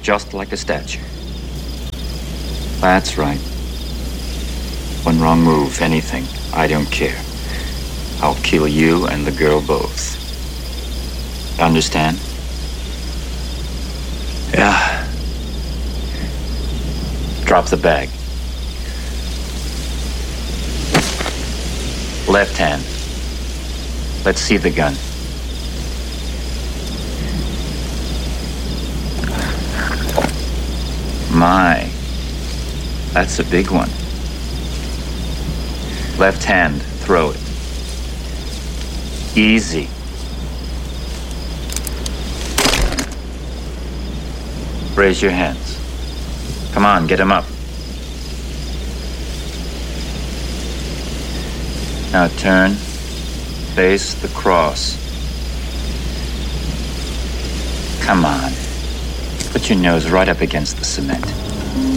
just like a statue. That's right. One wrong move, anything, I don't care. I'll kill you and the girl both. Understand? Yeah. Drop the bag. Left hand. Let's see the gun. My, that's a big one. Left hand, throw it. Easy. Raise your hands. Come on, get him up. Now turn, face the cross. Come on. Put your nose right up against the cement.